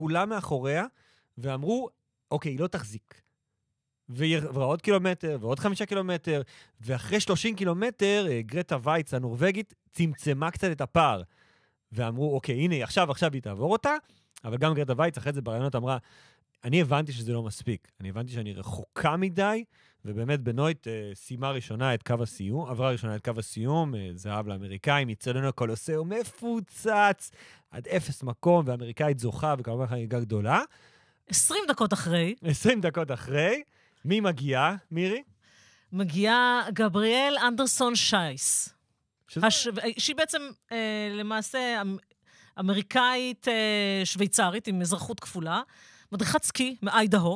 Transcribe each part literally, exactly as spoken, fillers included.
כולם מאחוריה, ואמרו, אוקיי, היא לא תחזיק. ועוד קילומטר, ועוד חמישה קילומטר, ואחרי שלושים קילומטר, גרטה וייץ הנורווגית צמצמה קצת את הפער. ואמרו, אוקיי, הנה, עכשיו, עכשיו היא תעבור אותה, אבל גם גרטה וייץ, אחרי זה ברעיונות אמרה, אני הבנתי שזה לא מספיק. אני הבנתי שאני רחוקה מדי, ובאמת בנויט סיימה ראשונה את קו הסיום, עברה ראשונה את קו הסיום, זהב לאמריקאים, יצלנו הקולוסיאום מפוצץ, עד אפס מקום, והאמריקאית זוכה, וכמובן חגיגה גדולה. עשרים דקות אחרי. עשרים דקות אחרי. מי מגיעה, מירי? מגיעה גבריאל אנדרסון שייס. שזה... הש... שהיא בעצם אה, למעשה אמריקאית אה, שוויצרית עם אזרחות כפולה, מדריכת סקי מאיידהו,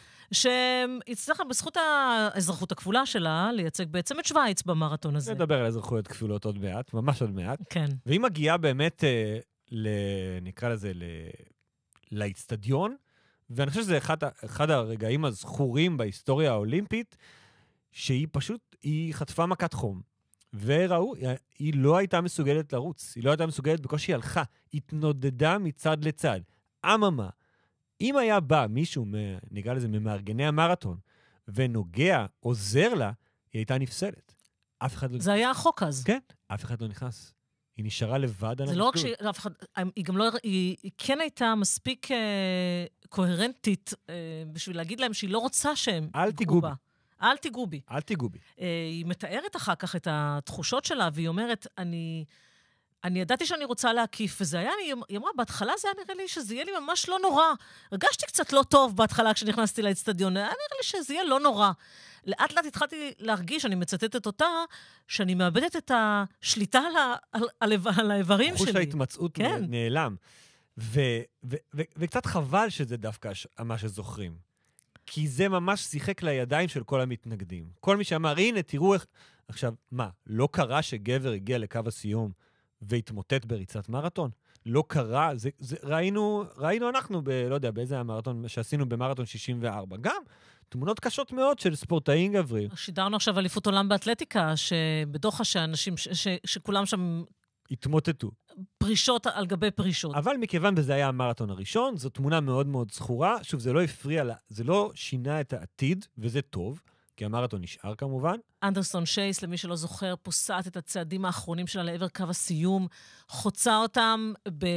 שהצליחה בזכות האזרחות הכפולה שלה לייצג בעצם את שוויץ במרתון הזה. נדבר על אזרחויות כפולות עוד מעט, ממש עוד מעט. כן. והיא מגיעה באמת, אה, ל... נקרא לזה, ל... לאצטדיון, ואני חושב שזה אחד, אחד הרגעים הזכורים בהיסטוריה האולימפית, שהיא פשוט, היא חטפה מכת חום. וראו, היא לא הייתה מסוגלת לרוץ, היא לא הייתה מסוגלת בקושי הלכה, התנודדה מצד לצד. אממה, אם היה בא מישהו, נקרא לזה, ממארגני המרתון, ונוגע, עוזר לה, היא הייתה נפסלת. אף אחד לא... זה היה החוק אז. כן, אף אחד לא נכנס. היא נשארה לבד על זה לא רק שאף אחד... היא גם לא... היא, היא כן הייתה מספיק אה, קוהרנטית אה, בשביל להגיד להם שהיא לא רוצה שהם... אל תיגעו בי. אל תיגעו בי. אל תיגעו בי. אה, היא מתארת אחר כך את התחושות שלה, והיא אומרת, אני... אני ידעתי שאני רוצה להקיף, וזה היה, היא אמרה, בהתחלה זה היה נראה לי שזה יהיה לי ממש לא נורא. הרגשתי קצת לא טוב בהתחלה כשנכנסתי לאצטדיון, היה נראה לי שזה יהיה לא נורא. לאט לאט התחלתי להרגיש, אני מצטטת אותה, שאני מאבדת את השליטה על, על, על, על האיברים שלי. חוש ההתמצאות כן. נעלם. ו, ו, ו, וקצת חבל שזה דווקא מה שזוכרים. כי זה ממש שיחק לידיים של כל המתנגדים. כל מי שאמר, הנה, תראו איך... עכשיו, מה, לא קרה שגבר הגיע לקו הסיום והתמוטט בריצת מרתון? לא קרה, זה, זה, ראינו, ראינו אנחנו, ב, לא יודע, באיזה המרתון שעשינו במרתון שישים וארבע. גם תמונות קשות מאוד של ספורטאים גברים. שידרנו עכשיו אליפות עולם באתלטיקה, שבדוחה שאנשים, ש, ש, שכולם שם... התמוטטו. פרישות על גבי פרישות. אבל מכיוון וזה היה המרתון הראשון, זו תמונה מאוד מאוד זכורה. שוב, זה לא הפריע לה, זה לא שינה את העתיד, וזה טוב. כי המרתון נשאר כמובן. אנדרסון שייס, למי שלא זוכר, פוסעת את הצעדים האחרונים שלה לעבר קו הסיום, חוצה אותם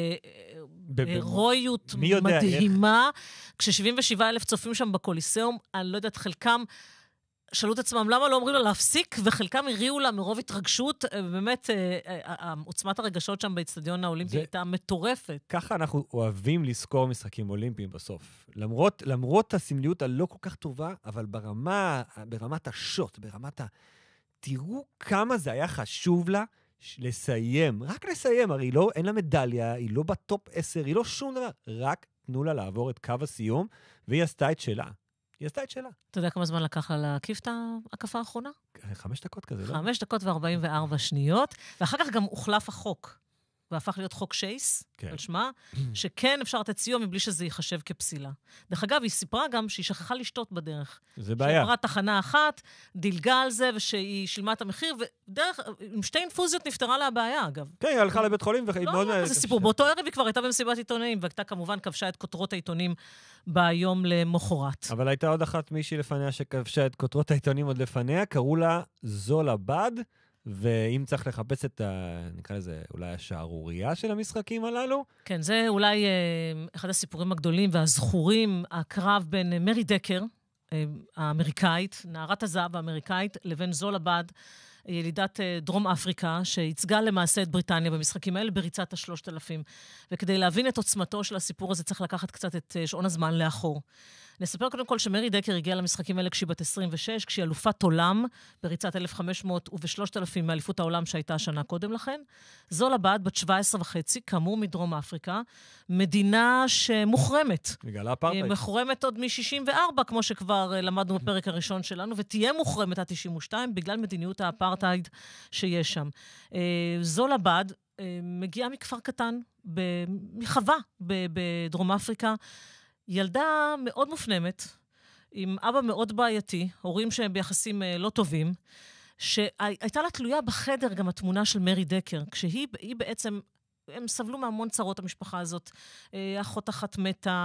בהירואיות מדהימה, כש-שבעים ושבעה אלף צופים שם בקוליסאום, אני לא יודעת, חלקם שאלו את עצמם למה לא אומרים לה להפסיק, וחלקם הריעו לה מרוב התרגשות, באמת, עוצמת הרגשות שם באצטדיון האולימפי הייתה מטורפת. ככה אנחנו אוהבים לזכור משחקים אולימפיים בסוף. למרות, למרות הסמליות הלא כל כך טובה, אבל ברמה, ברמת השוט, ברמת ה... תראו כמה זה היה חשוב לה לסיים, רק לסיים, הרי לא, אין לה מדליה, היא לא בטופ עשר, היא לא שום דבר, רק תנו לה לעבור את קו הסיום, והיא עשתה את שלה. היא עשתה את שלה. אתה יודע כמה זמן לקח לה להקיף את ההקפה האחרונה? חמש דקות כזה, לא? חמש דקות וארבעים וארבע שניות, ואחר כך גם הוחלף החוק, והפך להיות חוק שייס, כן. על שמה, שכן אפשר לתת סיום מבלי שזה ייחשב כפסילה. דרך אגב, היא סיפרה גם שהיא שכחה לשתות בדרך. זה בעיה. שעברה תחנה אחת, דילגה על זה, ושהיא שילמה את המחיר, ודרך, עם שתי אינפוזיות נפטרה לה הבעיה, אגב. כן, היא הלכה לבית חולים, והיא מאוד... לא, זה סיפור. באותו ערב היא כבר הייתה במסיבת עיתונאים, והייתה כמובן כבשה את כותרות העיתונים ביום למחרת. אבל הייתה עוד אחת מישהי לפניה שכבשה את כותרות העיתונים עוד לפניה, קראו לה זולה בד, ואם צריך לחפש את, ה, נקרא לזה, אולי השערוריה של המשחקים הללו. כן, זה אולי אה, אחד הסיפורים הגדולים והזכורים, הקרב בין מרי דקר, אה, האמריקאית, נערת הזהב האמריקאית, לבין זולה בד, ילידת אה, דרום אפריקה, שהצגה למעשה את בריטניה במשחקים האלה בריצת השלושת אלפים. וכדי להבין את עוצמתו של הסיפור הזה, צריך לקחת קצת את אה, שעון הזמן לאחור. נספר קודם כל שמרי דקר הגיעה למשחקים האלה כשהיא בת עשרים ושש, כשהיא אלופת עולם בריצת אלף וחמש מאות וב-שלושת אלפים מאליפות העולם שהייתה שנה קודם לכן. זולה בד, בת שבע עשרה וחצי, כאמור מדרום אפריקה, מדינה שמוחרמת. בגלל האפרטהייד. מוחרמת עוד מ-שישים וארבע, כמו שכבר למדנו בפרק הראשון שלנו, ותהיה מוחרמת עד תשעים ושתיים, בגלל מדיניות האפרטהייד שיש שם. זולה בד מגיעה מכפר קטן, מחווה בדרום אפריקה, ילדה מאוד מופנמת, עם אבא מאוד בעייתי, הורים שהם ביחסים לא טובים, שהייתה לה תלויה בחדר גם התמונה של מרי דקר, כשהיא בעצם הם סבלו מהמון צרות, המשפחה הזאת. אחות אחת מתה,